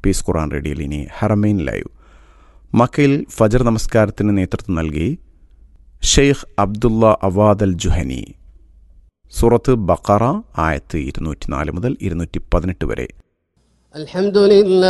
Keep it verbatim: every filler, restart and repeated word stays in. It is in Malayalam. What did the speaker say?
പീസ് ഖുർആൻ റേഡിയോയിൽ ഇനി ഹറമൈൻ ലൈവ്. മക്കയിൽ ഫജർ നമസ്കാരത്തിന് നേതൃത്വം നൽകി ഷെയ്ഖ് അബ്ദുള്ള അവാദ് അൽ ജുഹനി. സൂറത്ത് ബഖറ ആയത്ത് ഇരുന്നൂറ്റി നാല് മുതൽ ഇരുന്നൂറ്റി പതിനെട്ട് വരെ.